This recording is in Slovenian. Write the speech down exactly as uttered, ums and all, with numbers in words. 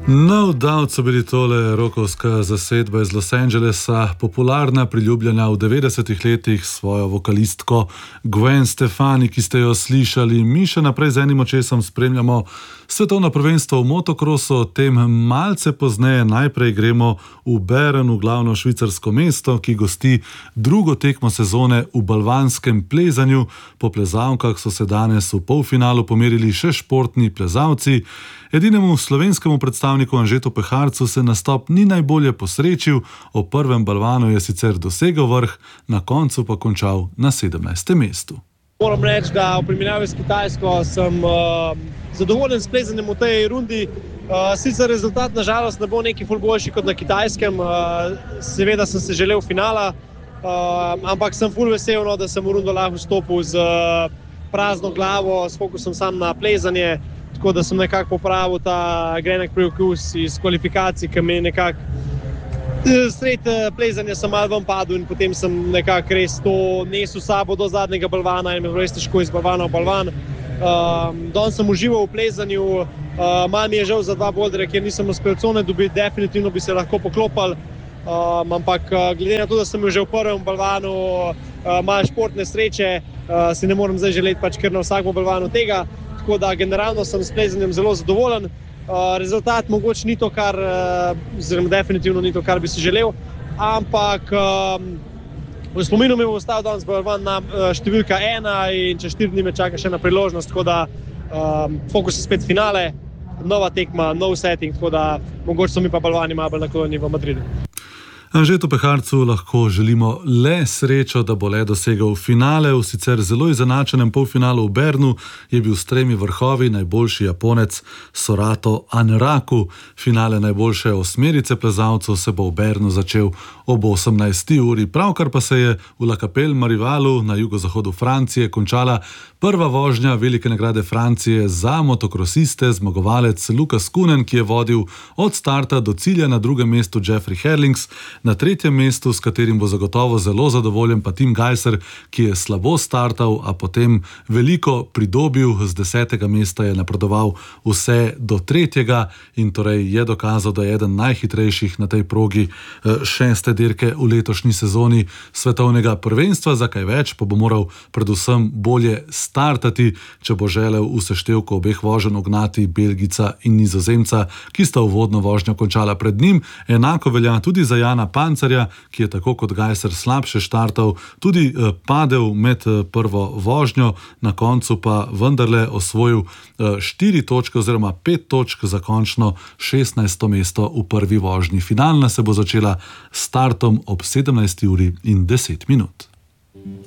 No doubt so bili tole rockovska zasedba iz Los Angelesa, popularna, priljubljena v devetdesetih letih s svojo vokalistko Gwen Stefani, ki ste jo slišali. Mi še naprej z enim očesom spremljamo svetovno prvenstvo v motokrosu, o tem malce pozneje. Najprej gremo v Bern, v glavno švicarsko mesto, ki gosti drugo tekmo sezone v balvanskem plezanju. Po plezalkah so se danes v polfinalu pomerili še športni plezalci. Edinemu slovenskemu predstavniku Anžetu Peharcu se nastop ni najbolje posrečil, o prvem balvanu je sicer dosegel vrh, na koncu pa končal na sedemnajstem mestu. Moram reči, da v primerjavi s Kitajsko sem uh, zadovoljen s plezanjem v tej rundi. Uh, sicer rezultat nažalost ne bo neki ful boljši kot na Kitajskem, uh, seveda sem se želel finala, uh, ampak sem ful vesel, no, da sem v rundo lahko vstopil z uh, prazno glavo, s fokusom sam na plezanje. Tako da sem nekako popravil ta grenek preokus iz kvalifikacij, ki me je nekako sred plezanja sem malo ven padel in potem sem nekako res to nesel sabo do zadnjega balvana in me res težko iz balvana v balvan. Um, danes sem užival v plezanju, uh, malo mi je žal za dva boldere, kjer nisem uspel cone dobiti, definitivno bi se lahko poklopal, um, ampak uh, glede na to, da sem bil že v prvem balvanu uh, malo športne sreče, uh, si ne morem zdaj želeti pač kar na vsakem balvanu tega. Tako da generalno sem s plezanjem zelo zadovoljen. Uh, rezultat mogoče ni to, kar, oziroma uh, definitivno ni to, kar bi si želel, ampak um, v spominu mi bo ostal danes balvan na uh, številka ena in čez štiri dni me čaka še ena priložnost, tako da um, fokus je spet finale, nova tekma, nov setting, tako da mogoče so mi pa balvani malo bolj naklonjeni v Madridu. Anžetu Peharcu lahko želimo le srečo, da bo le dosegel finale. V sicer zelo izenačenem polfinalu v Bernu je bil s tremi vrhovi najboljši Japonec Sorato Anraku. Finale najboljše osmerice plezalcev se bo v Bernu začel ob osemnajsti uri. Pravkar pa se je v La Capelle Marivalu na jugozahodu Francije končala prva vožnja velike nagrade Francije za motokrosiste. Zmagovalec Lukas Kunen, ki je vodil od starta do cilja, na drugem mestu Jeffrey Herlings, na tretjem mestu, s katerim bo zagotovo zelo zadovoljen, pa Tim Gajser, ki je slabo startal, a potem veliko pridobil. Z desetega mesta je napredoval vse do tretjega in torej je dokazal, da je eden najhitrejših na tej progi šeste dirke v letošnji sezoni svetovnega prvenstva. Za kaj več pa bo moral predvsem bolje startati, če bo želel v seštevku obeh voženj ugnati Belgica in Nizozemca, ki sta uvodno vožnjo končala pred njim. Enako velja tudi za Jana Pancarja, ki je tako kot Gajser slabše štartal, tudi eh, padel med eh, prvo vožnjo, na koncu pa vendarle osvojil eh, štiri točke oziroma pet točk za končno šestnajsto mesto v prvi vožnji. Finalna se bo začela s startom ob sedemnajsti uri in deset minut.